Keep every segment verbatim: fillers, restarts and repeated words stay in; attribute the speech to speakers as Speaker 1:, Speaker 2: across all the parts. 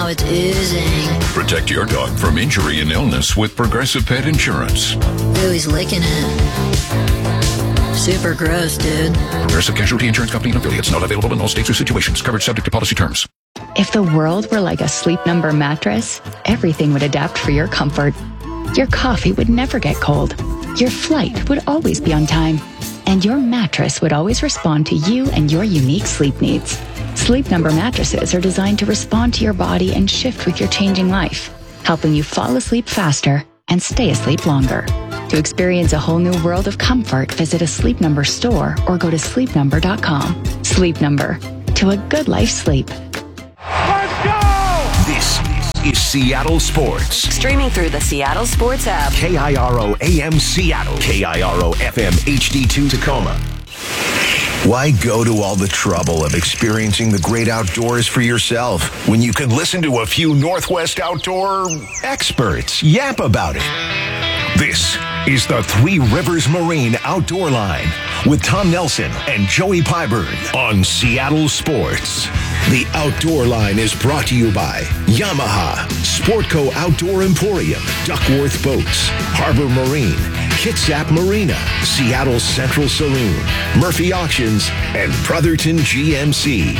Speaker 1: now it's oozing.
Speaker 2: Protect your dog from injury and illness with Progressive Pet Insurance.
Speaker 1: Ooh, he's licking it. Super gross, dude.
Speaker 2: Progressive Casualty Insurance Company and affiliates. Not available in all states or situations. Coverage subject to policy terms.
Speaker 3: If the world were like a Sleep Number mattress, everything would adapt for your comfort. Your coffee would never get cold. Your flight would always be on time. And your mattress would always respond to you and your unique sleep needs. Sleep Number mattresses are designed to respond to your body and shift with your changing life, helping you fall asleep faster and stay asleep longer. To experience a whole new world of comfort, visit a Sleep Number store or go to sleep number dot com. Sleep Number. To a good life sleep.
Speaker 4: Let's go!
Speaker 5: This is Seattle Sports.
Speaker 6: Streaming through the Seattle Sports app.
Speaker 5: K I R O A M Seattle. K I R O F M H D two Tacoma. Why go to all the trouble of experiencing the great outdoors for yourself when you can listen to a few Northwest outdoor experts yap about it? This is the Three Rivers Marine Outdoor Line with Tom Nelson and Joey Pyburn on Seattle Sports. The Outdoor Line is brought to you by Yamaha, Sportco Outdoor Emporium, Duckworth Boats, Harbor Marine, Kitsap Marina, Seattle Central Saloon, Murphy Auctions, and Brotherton G M C.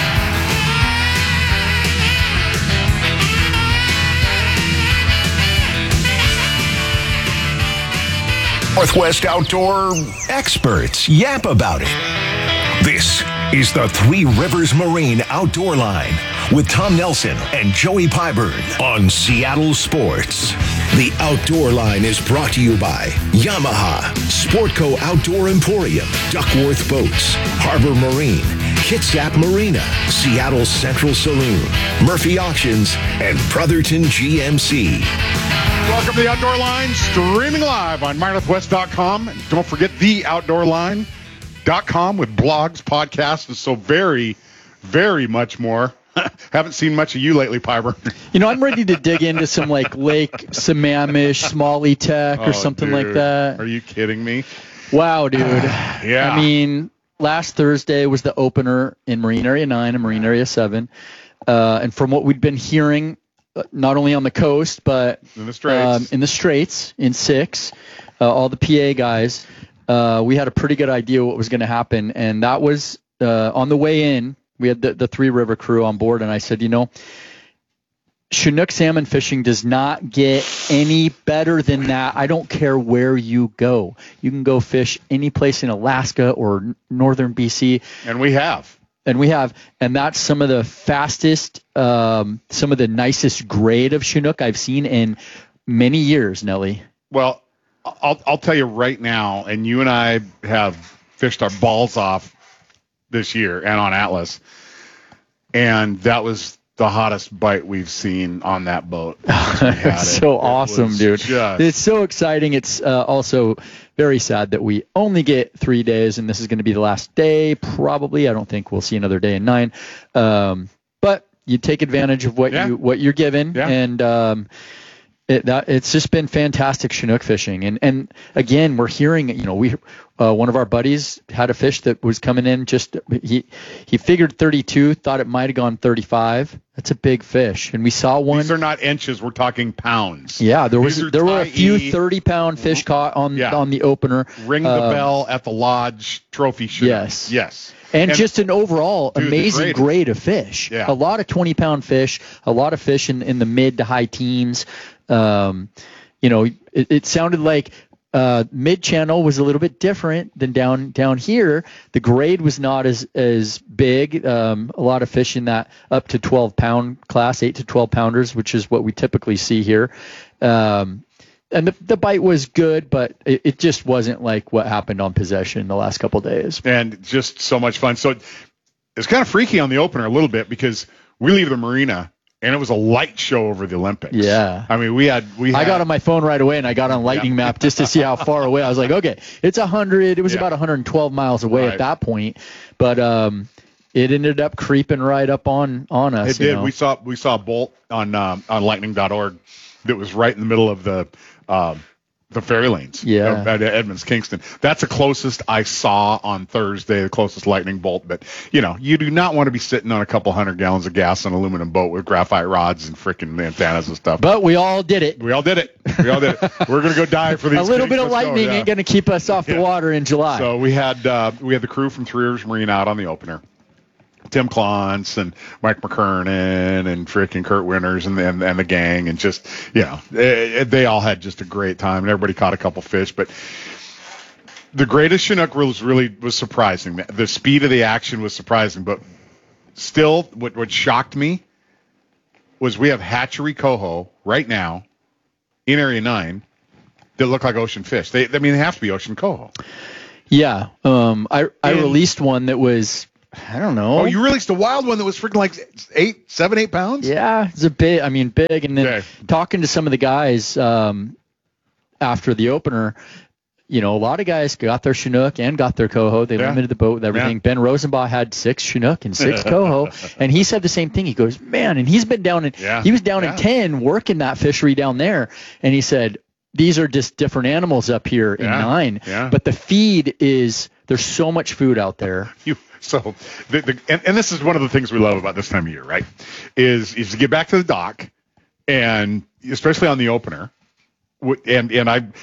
Speaker 5: Northwest outdoor experts yap about it. This is the Three Rivers Marine Outdoor Line with Tom Nelson and Joey Pyburn on Seattle Sports. The Outdoor Line is brought to you by Yamaha, Sportco Outdoor Emporium, Duckworth Boats, Harbor Marine, Kitsap Marina, Seattle Central Saloon, Murphy Auctions, and Brotherton G M C.
Speaker 4: Welcome to the Outdoor Line, streaming live on my northwest dot com. Don't forget the outdoor line dot com with blogs, podcasts, and so very, very much more. Haven't seen much of you lately, Piper.
Speaker 7: You know, I'm ready to dig into some like Lake Sammamish, Smalley Tech, or
Speaker 4: oh,
Speaker 7: something
Speaker 4: dude.
Speaker 7: like that.
Speaker 4: Are you kidding me?
Speaker 7: Wow, dude.
Speaker 4: Yeah.
Speaker 7: I mean, last Thursday was the opener in Marine Area nine and Marine Area seven. Uh, and from what we'd been hearing, uh, not only on the coast, but
Speaker 4: in the Straits,
Speaker 7: um, in, the Straits in six, uh, all the P A guys, uh, we had a pretty good idea what was going to happen. And that was uh, on the way in. We had the, the Three River crew on board, and I said, you know, Chinook salmon fishing does not get any better than that. I don't care where you go. You can go fish any place in Alaska or northern B C.
Speaker 4: And we have.
Speaker 7: And we have. And that's some of the fastest, um, some of the nicest grade of Chinook I've seen in many years, Nelly.
Speaker 4: Well, I'll, I'll tell you right now, and you and I have fished our balls off this year and on Atlas, and that was the hottest bite we've seen on that boat.
Speaker 7: It's so
Speaker 4: it.
Speaker 7: awesome,
Speaker 4: it
Speaker 7: dude.
Speaker 4: Just...
Speaker 7: It's so exciting. It's uh, also very sad that we only get three days, and this is going to be the last day, probably. I don't think we'll see another day in nine. Um, but you take advantage of what,
Speaker 4: yeah.
Speaker 7: you, what you're given,
Speaker 4: yeah.
Speaker 7: and um, it, that, it's just been fantastic Chinook fishing. And, and again, we're hearing, you know, we uh, one of our buddies had a fish that was coming in just, he he figured thirty-two, thought it might have gone thirty-five. That's a big fish. And we saw one.
Speaker 4: These are not inches, we're talking pounds.
Speaker 7: Yeah, there was there were a few
Speaker 4: thirty
Speaker 7: thirty-pound fish caught on,
Speaker 4: yeah.
Speaker 7: on the opener.
Speaker 4: Ring the
Speaker 7: um,
Speaker 4: bell at the lodge trophy shooter.
Speaker 7: Yes.
Speaker 4: Yes.
Speaker 7: And, and just an overall
Speaker 4: dude,
Speaker 7: amazing grade of fish.
Speaker 4: Yeah.
Speaker 7: A lot of twenty-pound fish, a lot of fish in, in the mid to high teens. Um, you know, it, it sounded like uh, mid-channel was a little bit different than down down here. The grade was not as as big. Um, a lot of fish in that up to twelve-pound class, eight to twelve-pounders, which is what we typically see here. Um, and the, the bite was good, but it, it just wasn't like what happened on Possession the last couple of days.
Speaker 4: And just so much fun. So it's kind of freaky on the opener a little bit because we leave the marina, and it was a light show over the Olympics.
Speaker 7: Yeah.
Speaker 4: I mean, we had we. Had,
Speaker 7: I got on my phone right away, and I got on Lightning
Speaker 4: yeah.
Speaker 7: Map just to see how far away. I was like, okay, it's one hundred. It was
Speaker 4: yeah.
Speaker 7: about one hundred twelve miles away
Speaker 4: right.
Speaker 7: at that point, but um, it ended up creeping right up on on us.
Speaker 4: It did.
Speaker 7: You know?
Speaker 4: We saw we saw a bolt on um, on lightning dot org that was right in the middle of the uh, The Ferry Lanes.
Speaker 7: Yeah.
Speaker 4: At Edmonds, Kingston. That's the closest I saw on Thursday, the closest lightning bolt. But, you know, you do not want to be sitting on a couple hundred gallons of gas on an aluminum boat with graphite rods and freaking antennas and stuff.
Speaker 7: But we all did it.
Speaker 4: We all did it. We all did it. We're going to go die for these
Speaker 7: A little
Speaker 4: things.
Speaker 7: bit of
Speaker 4: Let's
Speaker 7: lightning
Speaker 4: go, yeah.
Speaker 7: ain't going to keep us off the
Speaker 4: Yeah.
Speaker 7: water in July.
Speaker 4: So we had uh, we had the crew from Three Rivers Marine out on the opener. Tim Clance and Mike McKernan and freaking Kurt Winters and, and and the gang, and just, you know, they, they all had just a great time, and everybody caught a couple fish. But the greatest Chinook was really was surprising. The speed of the action was surprising, but still, what what shocked me was we have hatchery coho right now in Area nine that look like ocean fish. They I mean they have to be ocean coho.
Speaker 7: Yeah. Um. I I
Speaker 4: And-
Speaker 7: released one that was, I don't know.
Speaker 4: Oh, you released a wild one that was freaking like eight, seven, eight pounds?
Speaker 7: Yeah, it's a big. I mean, big. And then
Speaker 4: Okay.
Speaker 7: talking to some of the guys um, after the opener, you know, a lot of guys got their Chinook and got their coho. They
Speaker 4: Yeah.
Speaker 7: limited the boat with everything.
Speaker 4: Yeah.
Speaker 7: Ben Rosenbaugh had six Chinook and six coho, and he said the same thing. He goes, man, and he's been down in.
Speaker 4: Yeah.
Speaker 7: He was down
Speaker 4: Yeah.
Speaker 7: in ten working that fishery down there, and he said these are just different animals up here in
Speaker 4: Yeah.
Speaker 7: nine.
Speaker 4: Yeah.
Speaker 7: But the feed is there's so much food out there.
Speaker 4: You, so, the, the, and, and this is one of the things we love about this time of year, right? Is is to get back to the dock, and especially on the opener, w- and and I